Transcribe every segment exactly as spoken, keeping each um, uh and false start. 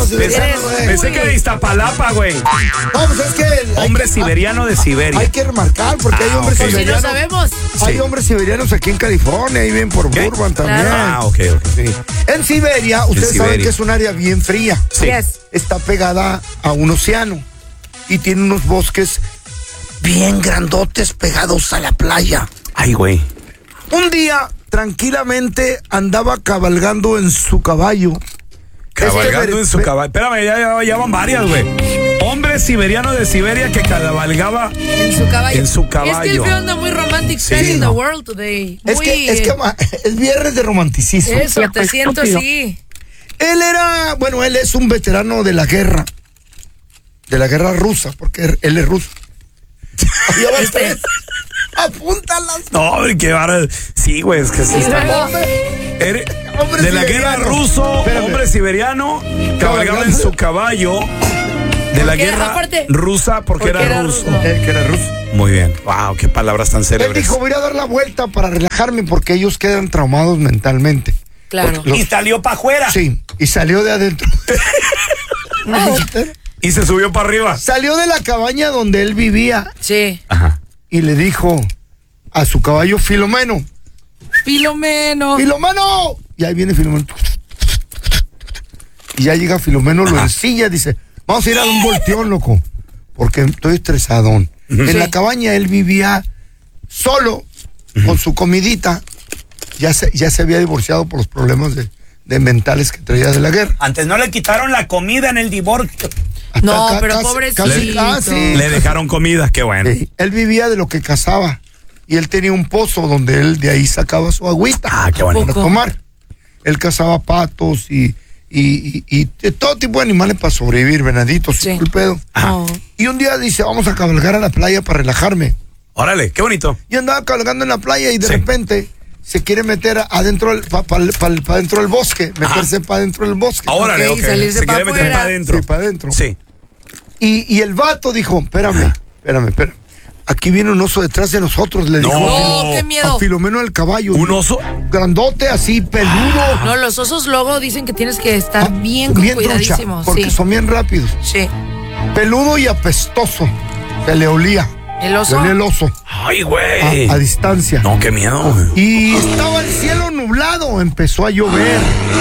siberiano, güey. Pensé que de Iztapalapa, güey. No, pues es que... el- Hombre hay- siberiano de Siberia. Hay que remarcar, porque hay Ah, hombres ok. Si no siberianos. sabemos. Hay Sí. hombres siberianos aquí en California, ahí viven por ¿Qué? Burbank también. Ah, ok, ok. Sí. En Siberia, ustedes saben Siberia. que es un área bien fría. Sí. Yes. Está pegada a un océano y tiene unos bosques bien grandotes pegados a la playa. Ay, güey. Un día, tranquilamente, andaba cabalgando en su caballo. Cabalgando Este en su ver- caballo. Espérame, ya, ya, ya van varias, güey. Hombre siberiano de Siberia que cabalgaba En su caballo. en su Es que el caballo. feo anda muy romantic Sí, sí, in no. the world today. Es Muy, que, es que eh, ma- es viernes de romanticismo. Eso, te siento así. Él era, bueno, él es un veterano de la guerra. De la guerra rusa, porque él es ruso. Ya van Este. tres. Apúntalas. No, hombre, qué vara. Sí, güey, es que sí Y está. luego, Eres- Hombre de la guerra siberiano. ruso, Espérame. hombre siberiano, cabalgaba en su caballo. De la Porque, guerra aparte, rusa porque, porque era, era ruso. ruso. Él que era ruso. Muy bien. Wow, qué palabras tan Él célebres. dijo, voy a dar la vuelta para relajarme porque ellos quedan traumados mentalmente. claro. Los- Y salió para afuera. Sí, y salió de adentro. Y se subió para arriba. Salió de la cabaña donde él vivía Sí. Ajá. y le dijo a su caballo Filomeno, Filomeno. ¡Filomeno! Y ahí viene Filomeno. Y ya llega Filomeno, lo ensilla, dice, vamos a ir a un volteón, loco, porque estoy estresadón. En Sí. la cabaña él vivía solo, con su comidita. Ya se, ya se había divorciado por los problemas de, de mentales que traía de la guerra. Antes no le quitaron la comida en el divorcio. No, Ca- pero casi- pobrecito. casi- casi. Le dejaron comida, qué bueno. Sí, él vivía de lo que cazaba y él tenía un pozo donde él de ahí sacaba su agüita Ah, qué bueno. para tomar. Él cazaba patos y, y, y, y de todo tipo de animales para sobrevivir, venaditos, Sí. y todo el pedo. Oh. Y un día dice, vamos a cabalgar a la playa para relajarme. Órale, qué bonito. Y andaba cabalgando en la playa y de Sí. repente se quiere meter adentro del, para pa, pa, pa dentro del bosque, meterse para adentro del bosque. Órale, Ok, ok. salirse Se pa' quiere meter afuera. para adentro. Sí, para adentro. Sí. Y, y el vato dijo, espérame, espérame, espérame. Aquí viene un oso detrás de nosotros, le No. dijo. No, qué miedo. A Filomeno del caballo. ¿Un oso? Grandote, así, peludo. No, los osos luego dicen que tienes que estar Ah, bien con trucha, cuidadísimo. porque Sí. son bien rápidos. Sí. Peludo y apestoso. Se le olía. El oso. Le olía el oso. Ay, A, güey. a distancia. No, qué miedo. Y estaba el cielo nublado. Empezó a llover.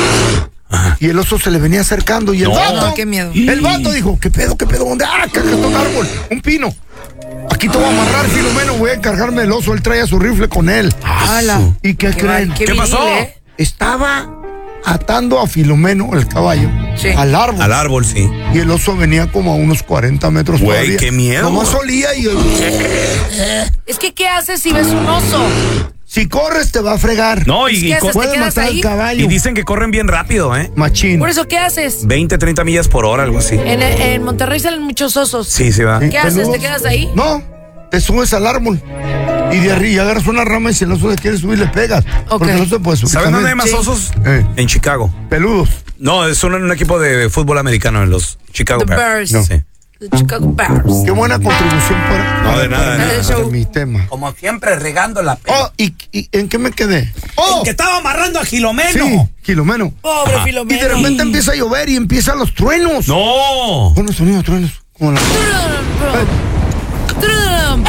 Y el oso se le venía acercando. Y el No. vato. No, qué miedo. El vato dijo: ¿Qué pedo, qué pedo? ¿Dónde? Ah, caca, está un árbol. Un pino. Aquí te voy a amarrar, Filomeno. Voy a encargarme del oso. Él traía su rifle con él. ¡Hala! ¿Y qué, Qué creen? mal, ¿Qué viril, pasó? ¿eh? Estaba atando a Filomeno, el caballo, Sí. al árbol. Al árbol, sí. Y el oso venía como a unos cuarenta metros Güey, todavía. qué miedo. Nomás olía y Es que, ¿qué haces si ves un oso? si corres te va a fregar. No, Es y, que y haces, co- te Puede quedas matar ahí. al caballo. y dicen que corren bien rápido, ¿eh? Machín. Por eso, ¿qué haces? veinte, treinta millas por hora, algo así. En, en Monterrey salen muchos osos. Sí, sí va. Sí, ¿Qué haces? peludos. ¿Te quedas ahí? No, te subes al árbol. Y de arriba agarras una rama y si el oso le quiere subir le pegas. Ok. Porque no se puede subir. ¿Sabes dónde hay más Sí. osos? Eh. En Chicago. Peludos. No, es un, un equipo de fútbol americano en los Chicago The Bears. Bears. Sí. The Chicago Bears. Qué buena contribución para, No, para- de nada, de para- nada. para Show. mi tema. Como siempre, regando la Oh, ¿y, y en qué me quedé? Oh, Que estaba amarrando a Gilomeno. sí, Kilomeno. Pobre Y Filomeno. de repente empieza a llover y empiezan los truenos. No. Buenos sonidos, truenos. Como la... Trump.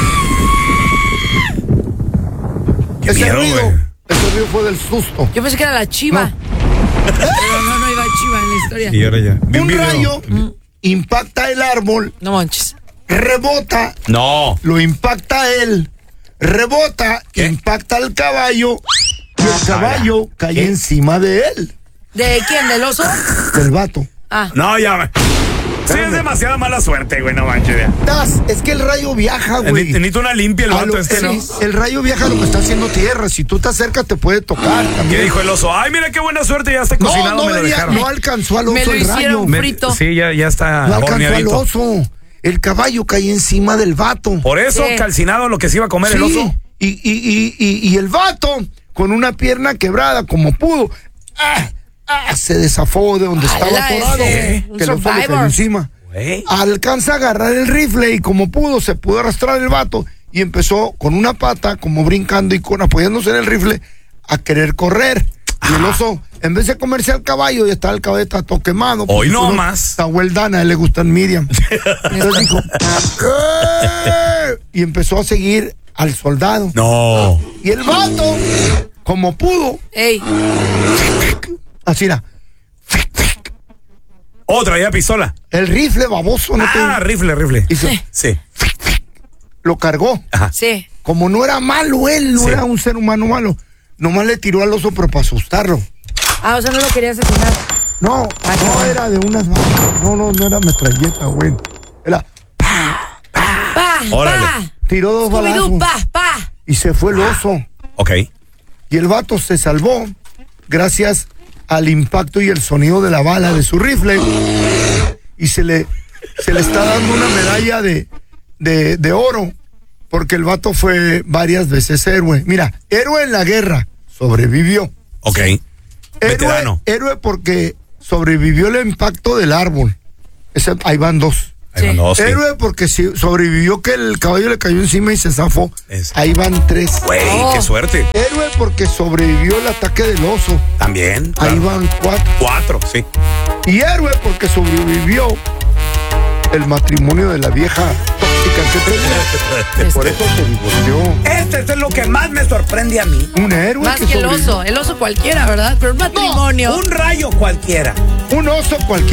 Qué ese miedo, ruido, güey. ese ruido fue del susto. Yo pensé que era la chiva. No. Pero no, no iba chiva en la historia. Y ahora ya. Vi Un video. rayo impacta el árbol, No manches. rebota, No. lo impacta a él, rebota, ¿Qué? impacta al caballo y el caballo cae ¿Qué? encima de él, ¿De quién? ¿Del oso? del vato. Ah. No, ya. Sí, es demasiada mala suerte, güey, no manches. Ya. Das, es que el rayo viaja, güey. Necesito una limpia el A vato lo- este, ¿no? sí, el rayo viaja a lo que está haciendo tierra. Si tú te acercas, te puede tocar ¿Qué también. dijo el oso? Ay, mira qué buena suerte, ya está No, cocinado, no, me lo venía- dejaron. no alcanzó al oso Me lo el rayo. hicieron Me- frito. Sí, ya, ya está No alcanzó al horneadito. oso. El caballo cae encima del vato. Por eso, Sí. calcinado lo que se iba a comer el Sí, oso. Y, y, y, y, y el vato, con una pierna quebrada como pudo, ¡ah! ¡ah! se desafó de donde estaba Ala, atorado. ese, un Que el oso le cayó survivor. encima. Güey. Alcanza a agarrar el rifle y como pudo, se pudo arrastrar el vato y empezó con una pata, como brincando y con apoyándose en el rifle, a querer correr. Y el oso, en vez de comerse al caballo, ya estaba el caballo, está todo quemado. Hoy no Uno más. Está hueldana, a él le gustan Miriam. Entonces dijo, ¡eh! Y empezó a seguir al soldado. No. Y el vato, como pudo, Ey. así era, Oh, traía pistola. el rifle baboso, no Ah, te... rifle, rifle. Y se- Sí. lo cargó. Ajá. Sí. Como no era malo él, no Sí. era un ser humano malo, nomás le tiró al oso, pero para asustarlo. Ah, o sea, no lo quería asesinar. No, Ah, qué no bueno. era de unas balas. No, no, no era metralleta, güey. Era, Pa, Órale. pa. tiró dos Scooby-Doo, balazos pa, pa. y se fue el oso. Ok. Y el vato se salvó gracias al impacto y el sonido de la bala de su rifle. Y se le, se le está dando una medalla de, de, de oro porque el vato fue varias veces héroe. Mira, héroe en la guerra, sobrevivió. Ok. Héroe, Veterano. héroe porque sobrevivió el impacto del árbol. Ese, ahí van dos. Ahí van dos, sí. Héroe porque si sobrevivió que el caballo le cayó encima y se zafó. Es- Ahí van tres. Güey, Oh. qué suerte. Héroe porque sobrevivió el ataque del oso. También. Ahí claro. van cuatro. Cuatro, sí. Y héroe porque sobrevivió el matrimonio de la vieja tóxica que tenía. Por eso se divorció. Este es lo que más me sorprende a mí. Un héroe Más que que el sobrevivió. oso. El oso cualquiera, ¿verdad? Pero un matrimonio. Un rayo cualquiera. Un oso cualquiera.